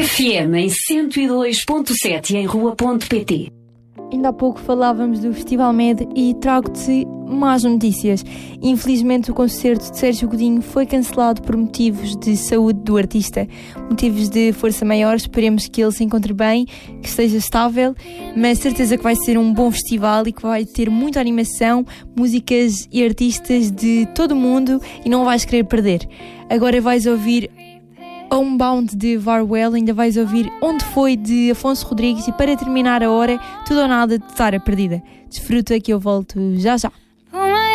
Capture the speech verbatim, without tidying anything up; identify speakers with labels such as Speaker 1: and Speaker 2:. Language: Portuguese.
Speaker 1: F M em cento e dois ponto sete em rua ponto pt.
Speaker 2: Ainda há pouco falávamos do Festival Med e trago-te más notícias. Infelizmente o concerto de Sérgio Godinho foi cancelado por motivos de saúde do artista. Motivos de força maior, esperemos que ele se encontre bem, que esteja estável, mas certeza que vai ser um bom festival e que vai ter muita animação, músicas e artistas de todo o mundo e não vais querer perder. Agora vais ouvir Homebound de Varwell, ainda vais ouvir Onde Foi de Afonso Rodrigues e para terminar a hora, Tudo ou Nada de Tara Perdida. Desfruta que eu volto já já.